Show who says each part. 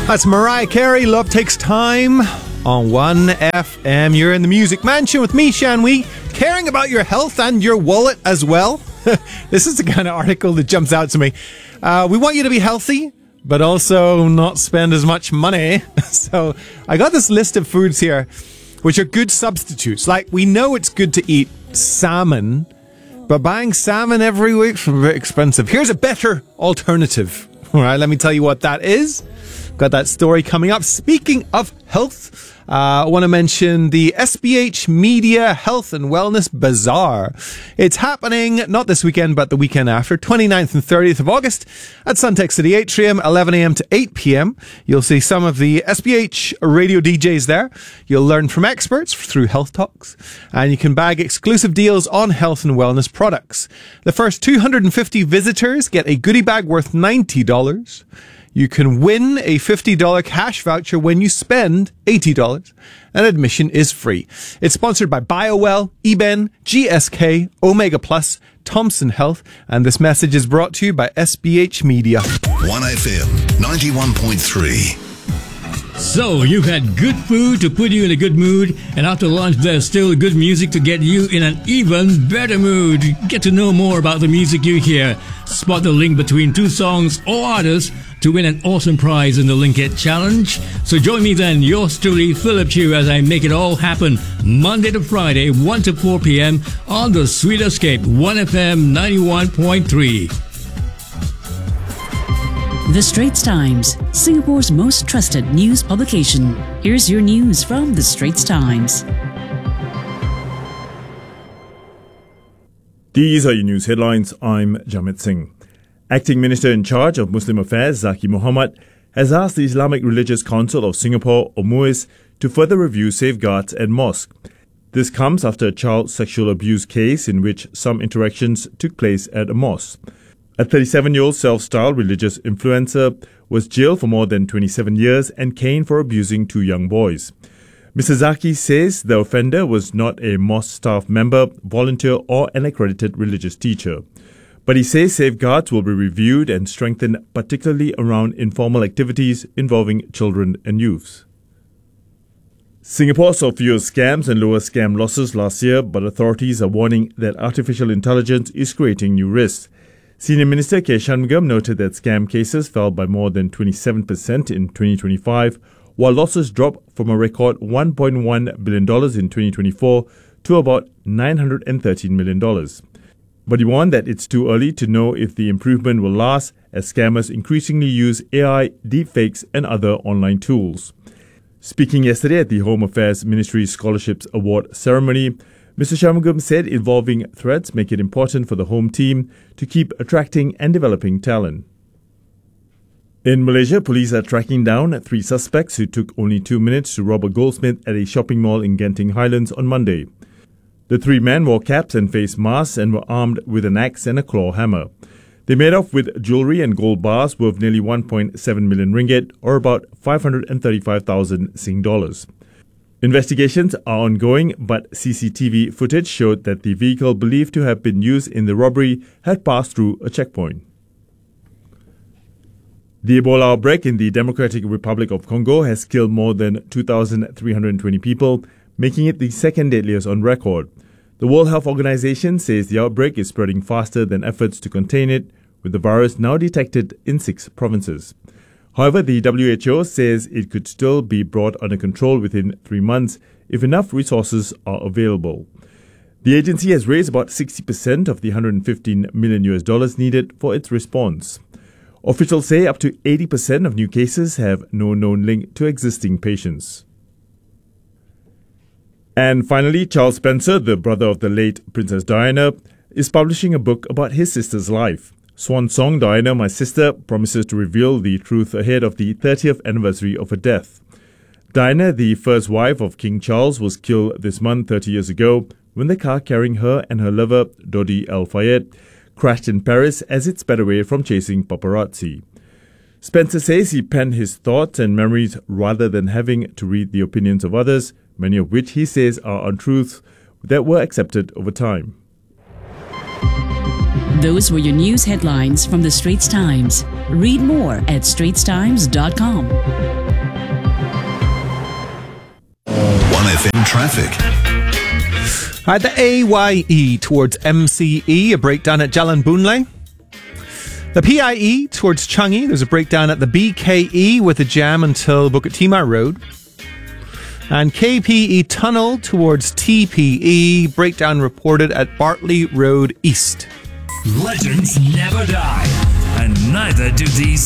Speaker 1: That's Mariah Carey, Love Takes Time on 1FM. You're in the Music Mansion with me, Shan Wee, caring about your health and your wallet as well. This is the kind of article that jumps out to me. We want you to be healthy, but also not spend as much money. So I got this list of foods here, which are good substitutes. Like, we know it's good to eat salmon, but buying salmon every week is very expensive. Here's a better alternative. All right, let me tell you what that is. Got that story coming up. Speaking of health, I want to mention the SBH Media Health and Wellness Bazaar. It's happening not this weekend, but the weekend after, 29th and 30th of August at Suntec City Atrium, 11 a.m. to 8 p.m. You'll see some of the SBH radio DJs there. You'll learn from experts through health talks, and you can bag exclusive deals on health and wellness products. The first 250 visitors get a goodie bag worth $90. You can win a $50 cash voucher when you spend $80, and admission is free. It's sponsored by BioWell, eBen, GSK, Omega Plus, Thompson Health, and this message is brought to you by SBH Media.
Speaker 2: 1FM 91.3.
Speaker 3: So, you've had good food to put you in a good mood, and after lunch there's still good music to get you in an even better mood. Get to know more about the music you hear. Spot the link between two songs or artists to win an awesome prize in the Link It Challenge. So join me then, yours truly, Philip Chu, as I make it all happen Monday to Friday, 1 to 4 p.m. on the Sweet Escape, 1FM 91.3.
Speaker 4: The Straits Times, Singapore's most trusted news publication. Here's your news from The Straits Times.
Speaker 5: These are your news headlines. I'm Jamit Singh. Acting Minister in charge of Muslim Affairs, Zaki Mohamad, has asked the Islamic Religious Council of Singapore, or MUIS, to further review safeguards at mosque. This comes after a child sexual abuse case in which some interactions took place at a mosque. A 37-year-old self-styled religious influencer was jailed for more than 27 years and caned for abusing two young boys. Mr. Zaki says the offender was not a mosque staff member, volunteer or an accredited religious teacher. But he says safeguards will be reviewed and strengthened, particularly around informal activities involving children and youths. Singapore saw fewer scams and lower scam losses last year, but authorities are warning that artificial intelligence is creating new risks. Senior Minister K. Shanmugam noted that scam cases fell by more than 27% in 2025, while losses dropped from a record $1.1 billion in 2024 to about $913 million. But he warned that it's too early to know if the improvement will last, as scammers increasingly use AI, deepfakes and other online tools. Speaking yesterday at the Home Affairs Ministry Scholarships Award ceremony, Mr. Shanmugam said evolving threats make it important for the home team to keep attracting and developing talent. In Malaysia, police are tracking down 3 suspects who took only 2 minutes to rob a goldsmith at a shopping mall in Genting Highlands on Monday. The 3 men wore caps and face masks and were armed with an axe and a claw hammer. They made off with jewellery and gold bars worth nearly 1.7 million ringgit, or about 535,000 Sing dollars. Investigations are ongoing, but CCTV footage showed that the vehicle believed to have been used in the robbery had passed through a checkpoint. The Ebola outbreak in the Democratic Republic of Congo has killed more than 2,320 people, making it the second deadliest on record. The World Health Organization says the outbreak is spreading faster than efforts to contain it, with the virus now detected in 6 provinces. However, the WHO says it could still be brought under control within 3 months if enough resources are available. The agency has raised about 60% of the $115 million needed for its response. Officials say up to 80% of new cases have no known link to existing patients. And finally, Charles Spencer, the brother of the late Princess Diana, is publishing a book about his sister's life. Swan Song Diana, My Sister, promises to reveal the truth ahead of the 30th anniversary of her death. Diana, the first wife of King Charles, was killed this month 30 years ago when the car carrying her and her lover, Dodi Al-Fayed, crashed in Paris as it sped away from chasing paparazzi. Spencer says he penned his thoughts and memories rather than having to read the opinions of others, many of which he says are untruths that were accepted over time.
Speaker 4: Those were your news headlines from The Straits Times. Read more at straitstimes.com.
Speaker 2: 1FM traffic.
Speaker 1: At the AYE towards MCE, a breakdown at Jalan Boon. The PIE towards Changi, there's a breakdown at the BKE with a jam until Bukit Timah Road. And KPE Tunnel towards TPE, breakdown reported at Bartley Road East.
Speaker 6: Legends never die, and neither do these